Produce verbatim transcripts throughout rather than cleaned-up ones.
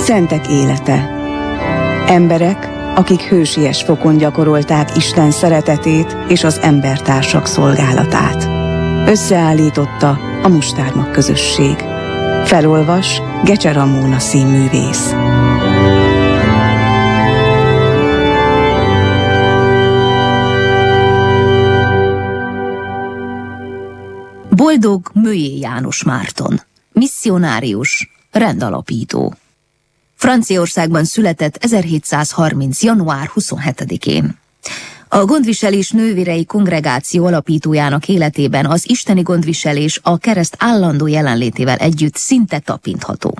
Szentek élete. Emberek, akik hősies fokon gyakorolták Isten szeretetét és az embertársak szolgálatát. Összeállította a Mustármag közösség. Felolvas Gecse Ramóna színművész. Boldog Mölyé János Márton, misszionárius, rendalapító. Franciaországban született ezerhétszázharminc. január huszonhetedikén. A gondviselés nővérei kongregáció alapítójának életében az isteni gondviselés a kereszt állandó jelenlétével együtt szinte tapintható.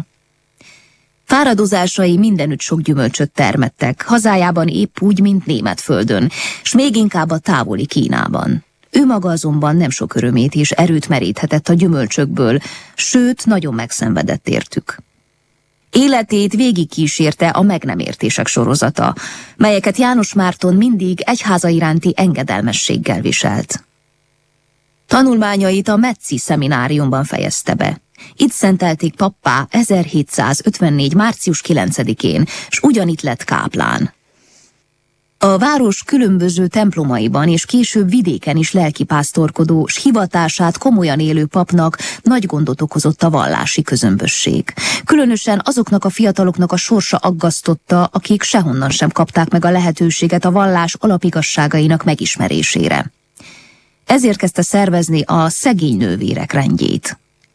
Fáradozásai mindenütt sok gyümölcsöt termettek, hazájában épp úgy, mint Németföldön, s még inkább a távoli Kínában. Ő maga azonban nem sok örömét és erőt meríthetett a gyümölcsökből, sőt, nagyon megszenvedett értük. Életét végigkísérte a meg nem értések sorozata, melyeket János Márton mindig egyháza iránti engedelmességgel viselt. Tanulmányait a Metzi szemináriumban fejezte be. Itt szentelték pappá ezerhétszázötvennégy. március kilencedikén, s ugyanitt lett káplán. A város különböző templomaiban és később vidéken is lelkipásztorkodó, s hivatását komolyan élő papnak nagy gondot okozott a vallási közömbösség. Különösen azoknak a fiataloknak a sorsa aggasztotta, akik sehonnan sem kapták meg a lehetőséget a vallás alapigasságainak megismerésére. Ezért kezdte szervezni a szegény nővérek rendjét.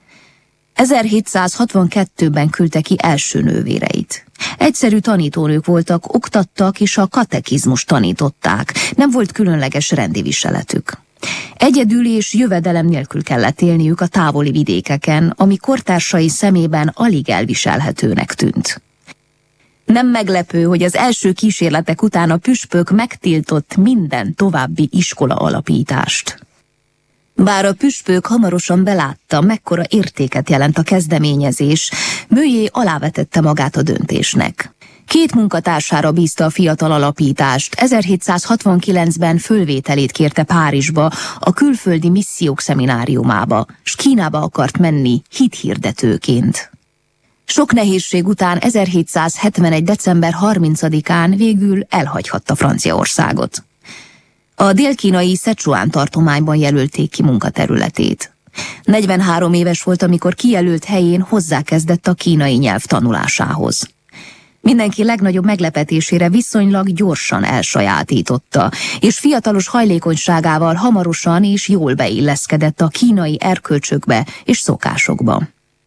ezerhétszázhatvankettőben küldte ki első nővéreit. Egyszerű tanítónők voltak, oktattak és a katekizmus tanították, nem volt különleges rendi viseletük. Egyedül és jövedelem nélkül kellett élniük a távoli vidékeken, ami kortársai szemében alig elviselhetőnek tűnt. Nem meglepő, hogy az első kísérletek után a püspök megtiltott minden további iskola alapítást. Bár a püspök hamarosan belátta, mekkora értéket jelent a kezdeményezés, Mölyé alávetette magát a döntésnek. Két munkatársára bízta a fiatal alapítást, ezerhétszázhatvankilencben fölvételét kérte Párizsba, a külföldi missziók szemináriumába, s Kínába akart menni hithirdetőként. Sok nehézség után ezerhétszázhetvenegy. december harmincadikán végül elhagyhatta Franciaországot. A dél-kínai Szecsuán tartományban jelölték ki munkaterületét. negyvenhárom éves volt, amikor kijelölt helyén hozzákezdett a kínai nyelv tanulásához. Mindenki legnagyobb meglepetésére viszonylag gyorsan elsajátította, és fiatalos hajlékonyságával hamarosan és jól beilleszkedett a kínai erkölcsökbe és szokásokba.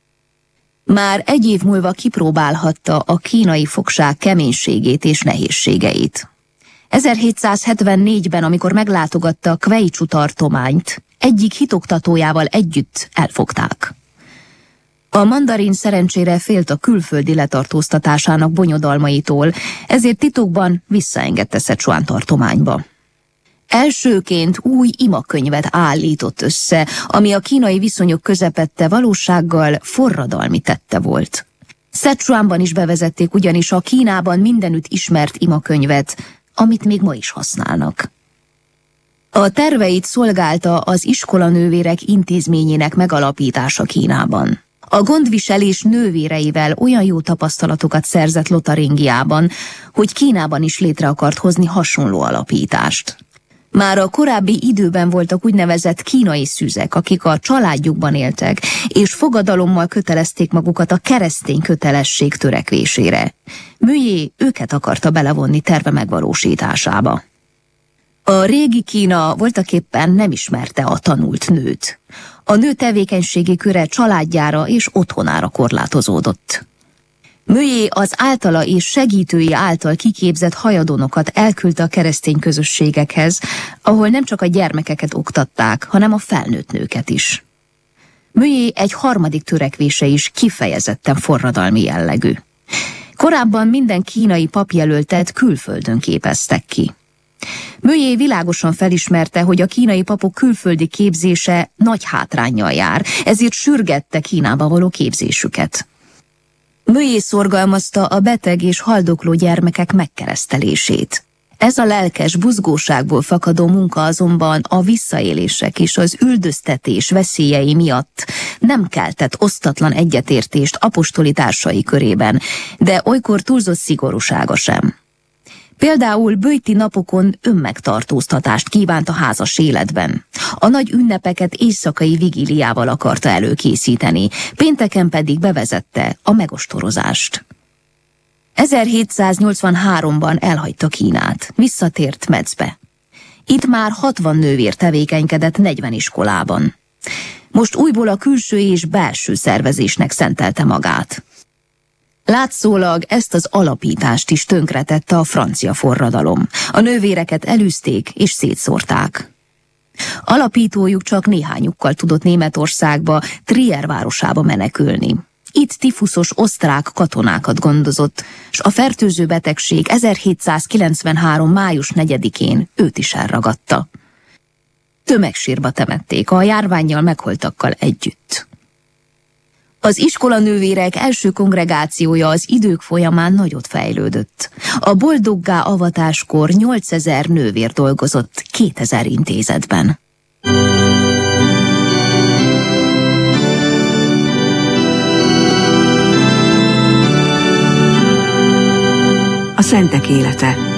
Már egy év múlva kipróbálhatta a kínai fogság keménységét és nehézségeit. ezerhétszázhetvennégyben, amikor meglátogatta a Kveicsú tartományt, egyik hitoktatójával együtt elfogták. A mandarin szerencsére félt a külföldi letartóztatásának bonyodalmaitól, ezért titokban visszaengedte Szecsuán tartományba. Elsőként új imakönyvet állított össze, ami a kínai viszonyok közepette valósággal forradalmi tette volt. Szecsuánban is bevezették ugyanis a Kínában mindenütt ismert imakönyvet, amit még ma is használnak. A terveit szolgálta az iskolanővérek intézményének megalapítása Kínában. A gondviselés nővéreivel olyan jó tapasztalatokat szerzett Lotaringiában, hogy Kínában is létre akart hozni hasonló alapítást. Már a korábbi időben voltak úgynevezett kínai szüzek, akik a családjukban éltek, és fogadalommal kötelezték magukat a keresztény kötelesség törekvésére. Mölyé őket akarta belevonni terve megvalósításába. A régi Kína voltaképpen nem ismerte a tanult nőt. A nő tevékenységi köre családjára és otthonára korlátozódott. Mölyé az általa és segítői által kiképzett hajadonokat elküldte a keresztény közösségekhez, ahol nem csak a gyermekeket oktatták, hanem a felnőtt nőket is. Mölyé egy harmadik törekvése is kifejezetten forradalmi jellegű. Korábban minden kínai papjelöltet külföldön képeztek ki. Mölyé világosan felismerte, hogy a kínai papok külföldi képzése nagy hátránnyal jár, ezért sürgette Kínába való képzésüket. Mölyé szorgalmazta a beteg és haldokló gyermekek megkeresztelését. Ez a lelkes buzgóságból fakadó munka azonban a visszaélések és az üldöztetés veszélyei miatt nem keltett osztatlan egyetértést apostoli társai körében, de olykor túlzott szigorúsága sem. Például böjti napokon önmegtartóztatást kívánt a házas életben. A nagy ünnepeket éjszakai vigíliával akarta előkészíteni, pénteken pedig bevezette a megostorozást. ezerhétszáznyolcvanháromban elhagyta Kínát, visszatért Metszbe. Itt már hatvan nővér tevékenykedett negyven iskolában. Most újból a külső és belső szervezésnek szentelte magát. Látszólag ezt az alapítást is tönkretette a francia forradalom. A nővéreket elűzték és szétszórták. Alapítójuk csak néhányukkal tudott Németországba, Trier városába menekülni. Itt tifuszos osztrák katonákat gondozott, s a fertőző betegség ezerhétszázkilencvenhárom. május negyedikén őt is elragadta. Tömegsírba temették a járvánnyal megholtakkal együtt. Az iskolanővérek első kongregációja az idők folyamán nagyot fejlődött. A boldoggá avatáskor nyolcezer nővér dolgozott kétezer intézetben. A szentek élete.